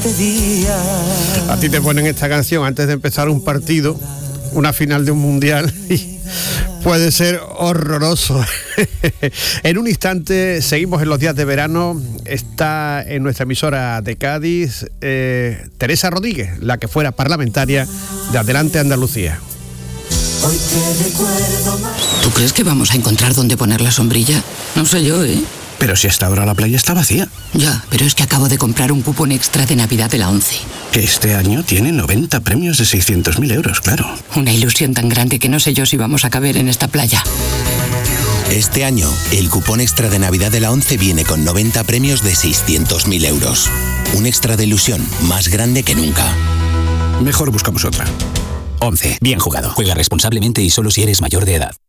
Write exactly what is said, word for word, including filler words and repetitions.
este día. A ti te ponen esta canción antes de empezar un partido, una final de un mundial, y puede ser horroroso. En un instante seguimos en los días de verano. Está en nuestra emisora de Cádiz eh, Teresa Rodríguez, la que fuera parlamentaria de Adelante Andalucía. Hoy te recuerdo más. ¿Tú crees que vamos a encontrar dónde poner la sombrilla? No sé yo, ¿eh? Pero si hasta ahora la playa está vacía. Ya, pero es que acabo de comprar un cupón extra de Navidad de la ONCE. Que este año tiene noventa premios de seiscientos mil euros, claro. Una ilusión tan grande que no sé yo si vamos a caber en esta playa. Este año, el cupón extra de Navidad de la ONCE viene con noventa premios de seiscientos mil euros. Un extra de ilusión más grande que nunca. Mejor buscamos otra. ONCE. Bien jugado. Juega responsablemente y solo si eres mayor de edad.